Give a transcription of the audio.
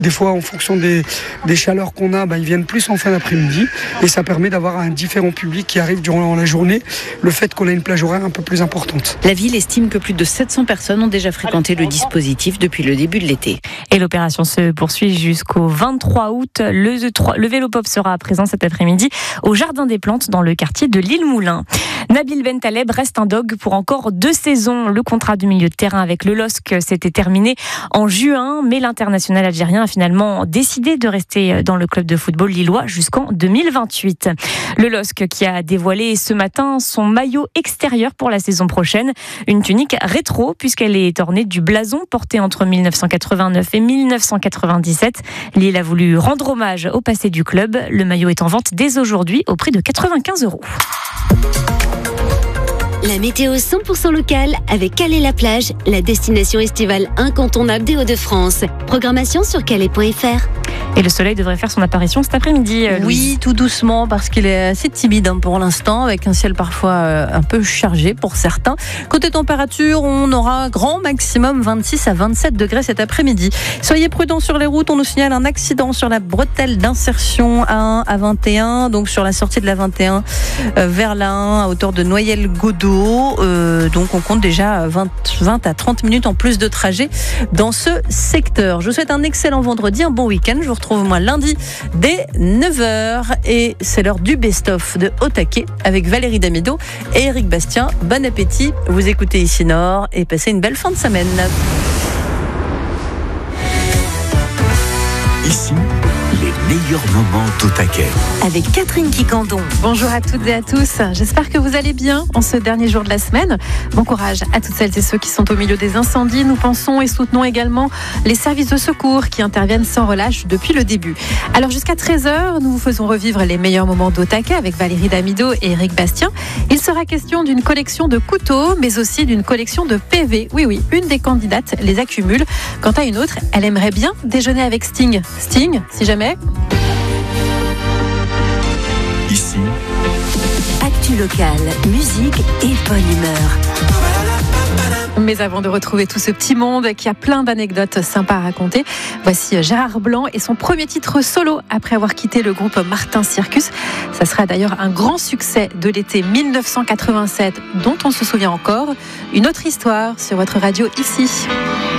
Des fois, en fonction des chaleurs qu'on a, ils viennent plus en fin d'après-midi et ça permet d'avoir un différent public qui arrive durant la journée, le fait qu'on a une plage horaire un peu plus importante. La ville estime que plus de 700 personnes ont déjà fréquenté le dispositif depuis le début de l'été. Et l'opération se poursuit jusqu'au 23 août. Le Vélopop sera présent cet après-midi au Jardin des Plantes dans le quartier de l'Île-Moulin. Nabil Bentaleb reste un dog pour encore 2 saisons. Le contrat du milieu de terrain avec le LOSC s'était terminé en juin, mais l'international algérien a finalement décidé de rester dans le club de football lillois jusqu'en 2028. Le LOSC qui a dévoilé ce matin son maillot extérieur pour la saison prochaine. Une tunique rétro puisqu'elle est ornée du blason porté entre 1989 et 1997. Lille a voulu rendre hommage au passé du club. Le maillot est en vente dès aujourd'hui au prix de 95 €. La météo 100% locale avec Calais-la-Plage, la destination estivale incontournable des Hauts-de-France. Programmation sur calais.fr. Et le soleil devrait faire son apparition cet après-midi. Oui, tout doucement parce qu'il est assez timide pour l'instant, avec un ciel parfois un peu chargé pour certains. Côté température, on aura grand maximum 26 à 27 degrés cet après-midi. Soyez prudents sur les routes, on nous signale un accident sur la bretelle d'insertion A1 à 21, donc sur la sortie de la 21 vers la 1 à hauteur de Noyelles-Godeau. Donc on compte déjà 20 à 30 minutes en plus de trajet dans ce secteur. Je vous souhaite un excellent vendredi, un bon week-end. Je vous retrouve moi lundi dès 9h et c'est l'heure du best-of de Au Taquet avec Valérie Damido et Eric Bastien. Bon appétit, vous écoutez ici Nord et passez une belle fin de semaine. Ici, les meilleurs moments d'Au Taquet. Avec Catherine Quicandon. Bonjour à toutes et à tous. J'espère que vous allez bien en ce dernier jour de la semaine. Bon courage à toutes celles et ceux qui sont au milieu des incendies. Nous pensons et soutenons également les services de secours qui interviennent sans relâche depuis le début. Alors jusqu'à 13h, nous vous faisons revivre les meilleurs moments d'Au Taquet avec Valérie Damido et Eric Bastien. Il sera question d'une collection de couteaux, mais aussi d'une collection de PV. Oui, une des candidates les accumule. Quant à une autre, elle aimerait bien déjeuner avec Sting. Sting, si jamais. Ici, Actu locale, musique et bonne humeur. Mais avant de retrouver tout ce petit monde qui a plein d'anecdotes sympas à raconter, voici Gérard Blanc et son premier titre solo après avoir quitté le groupe Martin Circus. Ça sera d'ailleurs un grand succès de l'été 1987 dont on se souvient encore. Une autre histoire sur votre radio ici.